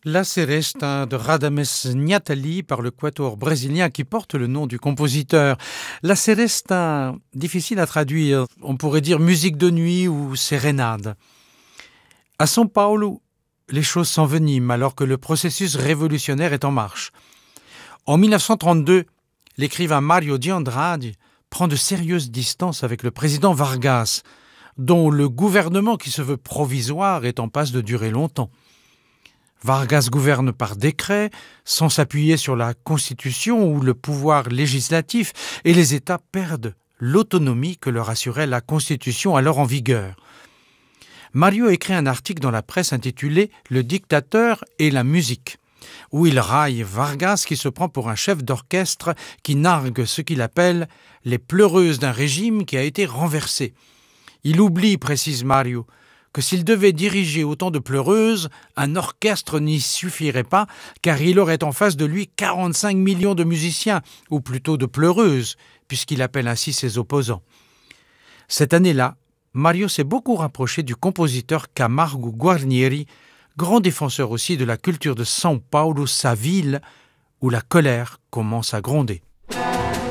La Seresta de Radames Niatali par le quatuor brésilien qui porte le nom du compositeur. La Seresta, difficile à traduire, on pourrait dire musique de nuit ou sérénade. À São Paulo, les choses s'enveniment alors que le processus révolutionnaire est en marche. En 1932, l'écrivain Mário de Andrade prend de sérieuses distances avec le président Vargas, dont le gouvernement qui se veut provisoire est en passe de durer longtemps. Vargas gouverne par décret, sans s'appuyer sur la Constitution ou le pouvoir législatif, et les États perdent l'autonomie que leur assurait la Constitution alors en vigueur. Mário écrit un article dans la presse intitulé « Le dictateur et la musique », où il raille Vargas qui se prend pour un chef d'orchestre qui nargue ce qu'il appelle « les pleureuses d'un régime qui a été renversé ». Il oublie, précise Mário, que s'il devait diriger autant de pleureuses, un orchestre n'y suffirait pas, car il aurait en face de lui 45 millions de musiciens, ou plutôt de pleureuses, puisqu'il appelle ainsi ses opposants. Cette année-là, Mário s'est beaucoup rapproché du compositeur Camargo Guarnieri, grand défenseur aussi de la culture de São Paulo, sa ville, où la colère commence à gronder.